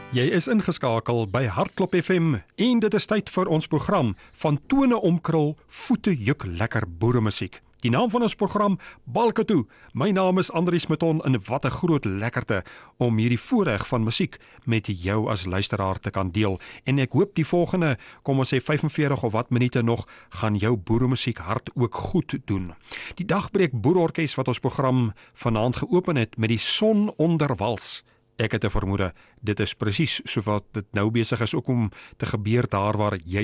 Jy is ingeskakel by Hartklop FM en dit is tyd vir ons program van tone omkrul, voete juk lekker boeremusiek. Die naam van ons program, Balke toe. My naam is Andries Meton en wat 'n groot lekkerte om hierdie voorreg van musiek met jou as luisteraar te kan deel. En ek hoop die volgende, kom ons sê 45 of wat minute nog, gaan jou boeremusiek hart ook goed doen. Die Dagbreek Boerorkes wat ons program vanaand geopen het met die Son onder wals. Ek het 'n vermoede, dit is presies so wat dit nou besig is ook om te gebeur daar waar jy